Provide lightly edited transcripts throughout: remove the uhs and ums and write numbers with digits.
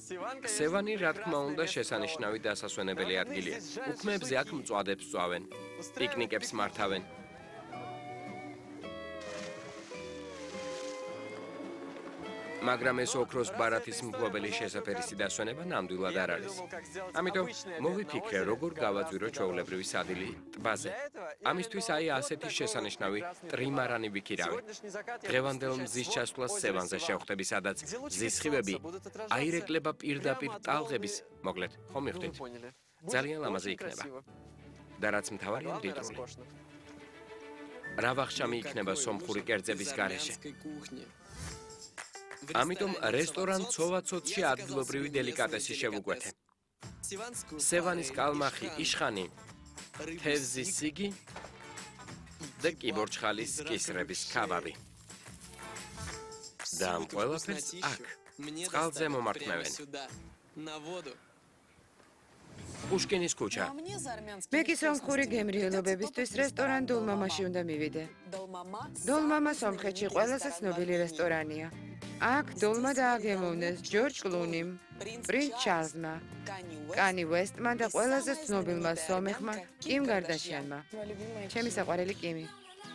სევანი, რა თქმა უნდა, შესანიშნავი დასასვენებელი ადგილია. უქმეებზე აქ მწვადებს წვავენ, პიკნიკებს მართავენ. მაგრამ ეს ოქროს ბარათის მფლობელი შესაფერისი დასვენება ნამდვილად არ არის. ამიტომ მოვიფიქრე, როგორ გავაძვირო ჩვეულებრივი სადილი ტბაზე. ამისთვის აი ასეთი შესანიშნავი ტრიმარანი ვიქირავი. დღევანდელ მზის ჩასვლას სევანზე შევხვდები, სადაც მზის სხივები აირეკლება პირდაპირ ტალღების, მოკლედ, ხომ მივხვდით? ძალიან ლამაზი იქნება. და რაც მთავარია, მდიდრული. რა ვახშამი იქნება სომხური კერძების გარეშე. ამიტომ რესტორან ცოვაცოთში ადგილობრივი დელიკატესი შევუკვეთე. სევანის კალმახი, იშხანი, თევზის სიგი და კიბორჩხალის კისრების ქაბაბი. და ამ ყველაფერს აქ, წყალზე მომართმევენ. პუშკინის ქუჩა. მე კი სომხური გემრიელობებისთვის რესტორან დოლმამაში უნდა მივიდე. დოლმამა სომხეთში ყველაზე ცნობილი რესტორანია. აქ დოლმა დააგემოვნეს ჯორჯ კლუნიმ, პრინც ჩარლზმა, კანი ვესტმა და ყველაზე ცნობილმა სომეხმა კიმ გარდაშიანმა. ჩემი საყვარელი კიმი.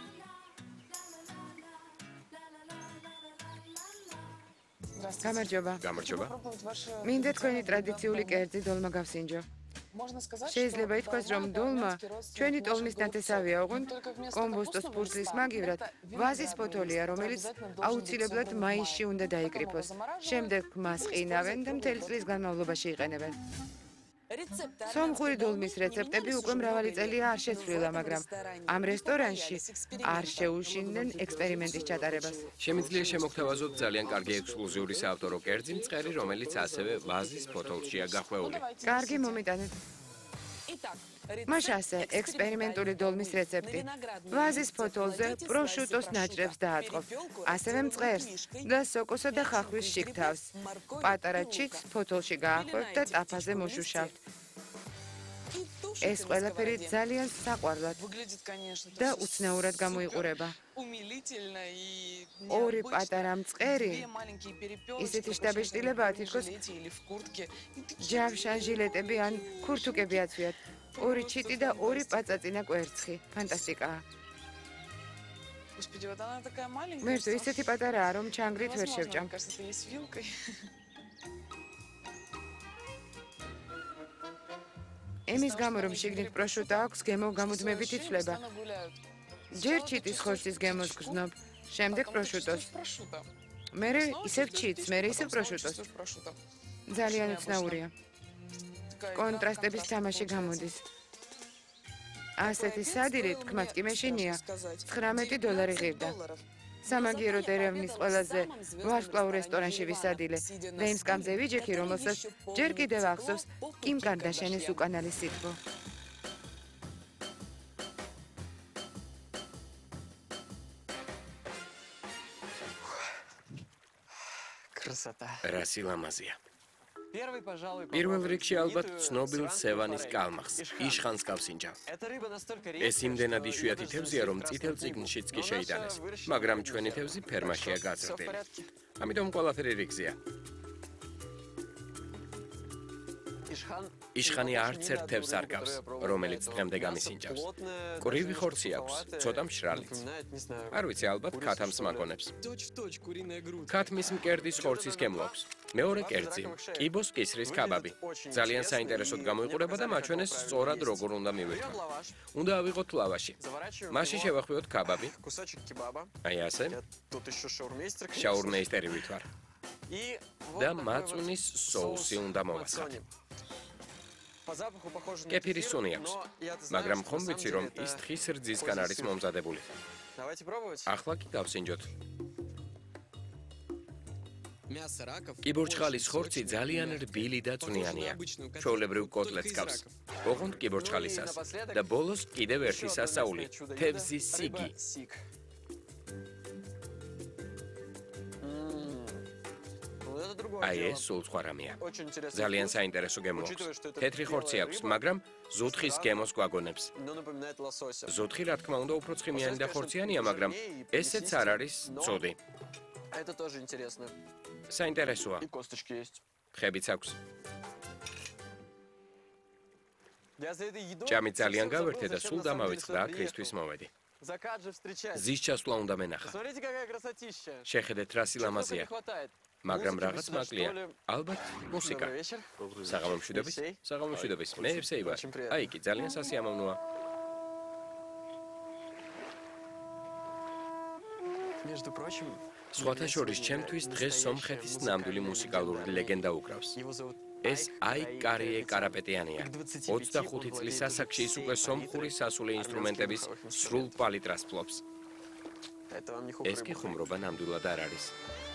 გამარჯობა. გამარჯობა. მინდა თქვენი ტრადიციული კერძი დოლმა გავსინჯო. შეიძლება ითქვას, რომ დოლმა ჩვენი ტოლმის ნათესავია, ოღონდ კომბოსტოს ფურცლის მაგივრად ვაზის ფოთოლია, რომელიც აუცილებლად მაისში უნდა დაიკრიფოს. შემდეგ მას ყინავენ და მთელი წლის განმავლობაში იყენებენ. სომხური დოლმის რეცეპტები უკვე მრავალი წელია არ შეცვლილა, მაგრამ ამ რესტორანში არ შეუშინდნენ ექსპერიმენტის ჩატარებას. შემიძლია შემოგთავაზოთ ძალიან კარგი ექსკლუზიური საავტორო კერძი მწყერი, რომელიც ასევე ვაზის ფოთოლშია გახვეული. კარგი, მომიტანეთ. მაშასე ექსპერიმენტული დოლმის რეცეპტი. ვაზის ფოთოლზე პროშუტოს ნაჭრებს დააწყობ, ასევე მწყერს და სოკოსა და ხახვის შიგ-თავს. პატარა ჩიტს ფოთოლში გაახვევთ და ტაფაზე მოშუშავთ. ეს ყველაფერი ძალიან საყვარლად და უცნაურად გამოიყურება. ორი პატარა მწყერი ისეთი შტაბეშტილებაა, თითქოს ჯავშან ჟილეტები ან ქურთუკები აცვიათ. ორი ჩიტი და ორი პაწაწინა კვერცხი. ფანტასტიკაა. მერტო ისეთი პატარაა, რომ ჩანგრით ვერ შევჭამ. ემის გამო, რომ შიგნით პროშუტო აქვს, გემო გამუდმებით იცვლება. ჯერ ჩიტის ხორცის გემოს გრძნობ, შემდეგ პროშუტოს. მერე ისევ ჩიტს, მერე ისევ პროშუტოს. ძალიან უცნაურია. კონტრასტების თამაში გამოდის. ასეთი სადილით, თქმაც კი მეშინია, $19 ღირდა. სამაგიერო ერევნის ყველაზე ვარსკვლავურ რესტორანში ვისადილე და იმ სკამზე ვიჯექი, რომელსაც ჯერ კიდევ ახსოვს კიმ კარდაშიანის უკანალი სიტყვა. რა სილამაზია. პირველ რიგში ალბათ ცნობილ სევანის კალმახს, იშხანს გავსინჯავ. ეს იმდენად იშვიათი თევზია, რომ წითელ წიგნშიც კი შეიტანეს, მაგრამ ჩვენი თევზი ფერმაშია გაზრდილი. ამიტომ ყველაფერი რიგზეა. იშხანი არც ერთ თევზს არ გავს, რომელიც დღემდე გამისინჯავს. კრივი ხორცი აქვს, ცოტა მშრალიც. არ ვიცი, ალბათ ქათამს მაკონებს. ქათმის მკერდის ხორცის გემო აქვს. მეორე კერძი, კიბოს კისრის ქაბაბი. ძალიან საინტერესოდ გამოიყურება და მაჩვენეს სწორად როგორ უნდა მივირთვათ. უნდა ავიღოთ ლავაში. მასში შევახვიოთ ქაბაბი. აი ასე. შაურმეისტერი ვითვარ. და მაწვნის соуსი უნდა მოვასხათ. კეფირის სუნი აქვს, მაგრამ ხომ ვიცი, რომ ის თხის რძისგან არის მომზადებული. ახლა კი გავსინჯოთ. კიბორჩხალის ხორცი ძალიან რბილი და წვნიანია. ჩვეულებრივ კოტლეტს გავს. ოღონდ კიბორჩხალისას და ბოლოს კიდევ ერთი სასაული, თევზის სიგი. აი ეს სულ სხვა რამეა. ძალიან საინტერესო გემო აქვს. თეთრი ხორცი აქვს, მაგრამ ზუთხის გემოს გვაგონებს. ზუთხი, რა თქმა უნდა, უფრო ცხიმიანი და ხორციანია, მაგრამ ესეც არ არის ცუდი. Это тоже интересно. საინტერესოა. И косточки есть. ხებიც აქვს. ჭამი ძალიან გავერთე და სულ დამავიწყდა აქ რისთვის მოვედი. ზის ჩასვლა უნდა მენახა. შეხედეთ რა სილამაზეა. მაგრამ რაღაც მაკლია. ალბათ მუსიკა. საღამომშვიდობის? საღამომშვიდობის. მე ევსეი ვარ. აი კი ძალიან სასიამოვნოა. სხვათა შორის ჩემთვის დღეს სომხეთის ნამდვილი მუსიკალური ლეგენდა უკრავს. ეს აიკარიე კარაპეტიანია. 25 წლის ასაკში ის უკვე სომხური სასულე ინსტრუმენტების სრულ პალიტრას ფლობს. ეს კი ხუმრობა ნამდვილად არ არის.